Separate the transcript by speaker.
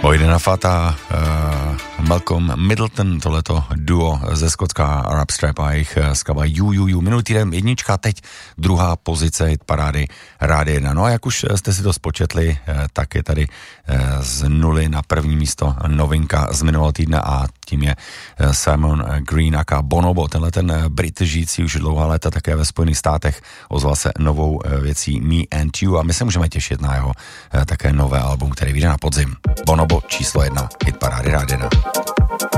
Speaker 1: Ojdena Fata, Malcolm Middleton, tohleto duo ze Skotska Arab Strap a jejich skladba You. Minulý týden jednička, teď druhá pozice hitparády Rádia 1. No a jak už jste si to spočetli, tak je tady z nuly na první místo novinka z minulého týdne a tím je Simon Green aka Bonobo. Tenhle ten Brit žijící už dlouhá léta také ve Spojených státech ozval se novou věcí Me and You a my se můžeme těšit na jeho také nové album, který vyjde na podzim. Bonobo číslo 1 hitparády Rádia 1.